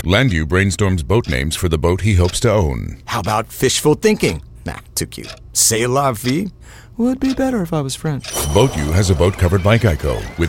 Landu brainstorms boat names for the boat he hopes to own. How about fishful thinking? Nah, too cute. C'est la vie? Would be better if I was French. Boat U has a boat covered by Geico with